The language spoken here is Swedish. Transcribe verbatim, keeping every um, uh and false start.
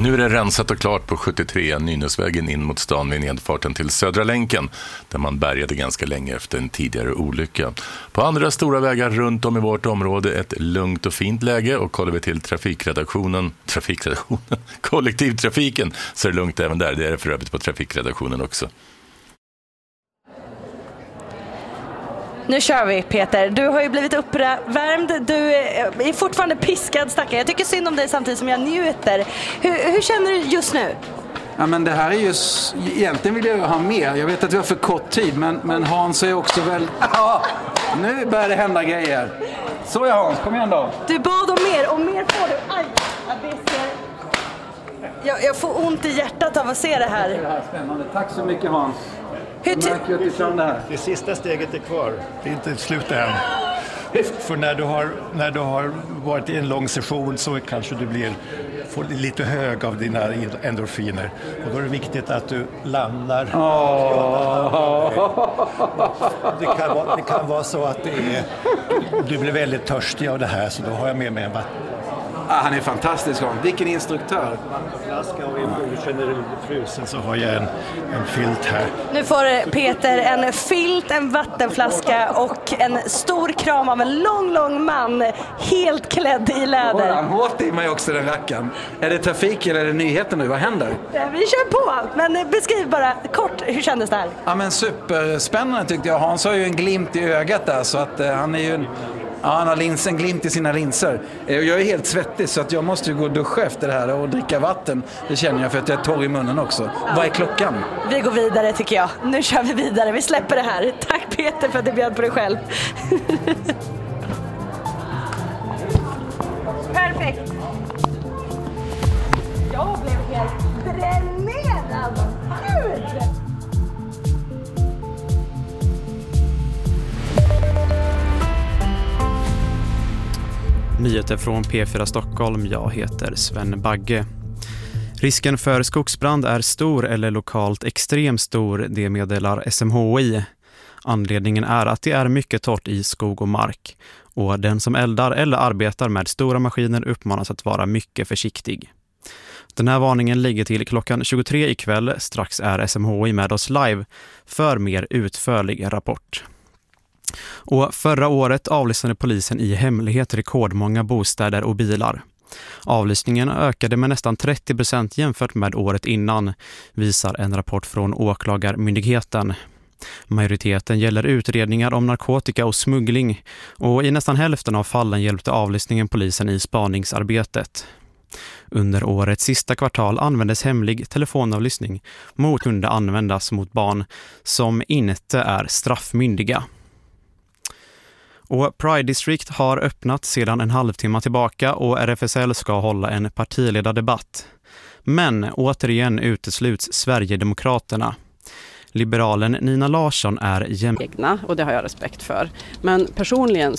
Nu är det rensat och klart på sjuttiotre Nynäsvägen in mot stan vid nedfarten till Södra länken, där man bärgade ganska länge efter en tidigare olycka. På andra stora vägar runt om i vårt område ett lugnt och fint läge, och kollar vi till trafikredaktionen, trafikredaktionen, kollektivtrafiken, så är det lugnt även där. Det är det för övrigt på trafikredaktionen också. Nu kör vi, Peter. Du har ju blivit uppvärmd. Du är fortfarande piskad, stackare. Jag tycker synd om dig samtidigt som jag njuter. Hur, hur känner du just nu? Ja, men det här är ju... Egentligen vill jag ha mer. Jag vet att vi har för kort tid, men, men Hans är också väl... Ja, nu börjar det hända grejer. Så är Hans, kom igen då. Du bad om mer, och mer får du. Aj, det ser... jag, jag får ont i hjärtat av att se det här. Det här är spännande. Tack så mycket, Hans. Hur ty- det, här. det sista steget är kvar. Det är inte slut än. För när du, har, när du har varit i en lång session så kanske du blir, får lite hög av dina endorfiner. Och då är det viktigt att du landar. Oh. Det, kan vara, det kan vara så att det är, du blir väldigt törstig av det här, så då har jag med mig en vatten. Ah, han är fantastisk. Hans. Vilken instruktör. Flaska, och om du känner dig frusen så har jag en, en filt här. Nu får Peter en filt, en vattenflaska och en stor kram av en lång, lång man, helt klädd i läder. Oh, han hårt i mig också, den rackaren. Är det trafik eller är det nyheter nu? Vad händer? Ja, vi kör på, men beskriv bara kort, hur kändes det här? Ja, men superspännande tyckte jag. Hans har ju en glimt i ögat där, så att uh, han är ju en... Ja, han har lins, en glimt i sina linser. Jag är helt svettig, så att jag måste ju gå och duscha efter det här och dricka vatten. Det känner jag, för att jag är torr i munnen också. Ja. Vad är klockan? Vi går vidare, tycker jag. Nu kör vi vidare, vi släpper det här. Tack Peter för att du bjöd på dig själv. Perfekt. Jag blev helt dränerad. Gud! Nyheter från P fyra Stockholm. Jag heter Sven Bagge. Risken för skogsbrand är stor eller lokalt extremt stor, det meddelar S M H I. Anledningen är att det är mycket torrt i skog och mark, och den som eldar eller arbetar med stora maskiner uppmanas att vara mycket försiktig. Den här varningen ligger till klockan tjugotre ikväll. Strax är S M H I med oss live för mer utförlig rapport. Och förra året avlyssnade polisen i hemlighet rekordmånga bostäder och bilar. Avlyssningen ökade med nästan trettio procent jämfört med året innan, visar en rapport från Åklagarmyndigheten. Majoriteten gäller utredningar om narkotika och smuggling, och i nästan hälften av fallen hjälpte avlyssningen polisen i spaningsarbetet. Under årets sista kvartal användes hemlig telefonavlyssning mot kunde användas mot barn som inte är straffmyndiga. Och Pride District har öppnat sedan en halvtimme tillbaka, och R F S L ska hålla en partiledardebatt. Men återigen utesluts Sverigedemokraterna. Liberalen Nina Larsson är jäm... egna, och det har jag respekt för. Men personligen